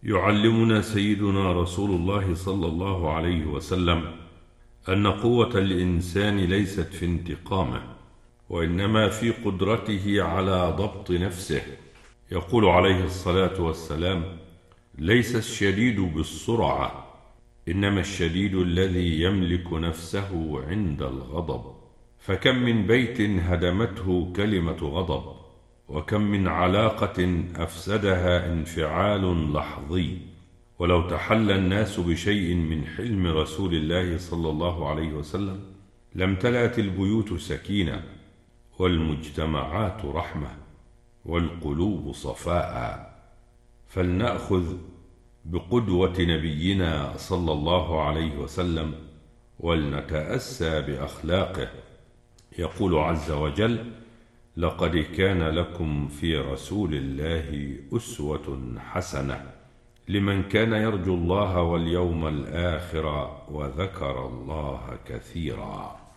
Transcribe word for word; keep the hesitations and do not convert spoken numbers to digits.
يعلمنا سيدنا رسول الله صلى الله عليه وسلم أن قوة الإنسان ليست في انتقامه، وإنما في قدرته على ضبط نفسه. يقول عليه الصلاة والسلام: ليس الشديد بالسرعة، إنما الشديد الذي يملك نفسه عند الغضب. فكم من بيت هدمته كلمة غضب، وكم من علاقة أفسدها انفعال لحظي. ولو تحلى الناس بشيء من حلم رسول الله صلى الله عليه وسلم لامتلأت البيوت سكينة، والمجتمعات رحمة، والقلوب صفاء. فلنأخذ بقدوة نبينا صلى الله عليه وسلم، ولنتأسى بأخلاقه. يقول عز وجل: لقد كان لكم في رسول الله أسوة حسنة لمن كان يرجو الله واليوم الآخر وذكر الله كثيرا.